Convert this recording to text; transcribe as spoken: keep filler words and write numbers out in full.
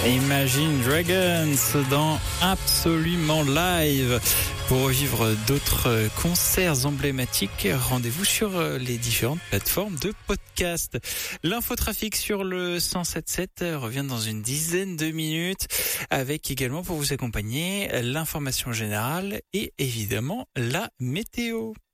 Imagine Dragons dans Absolument Live. Pour revivre d'autres concerts emblématiques, rendez-vous sur les différentes plateformes de podcast. L'infotrafic sur le cent sept sept revient dans une dizaine de minutes, avec également pour vous accompagner l'information générale et évidemment la météo.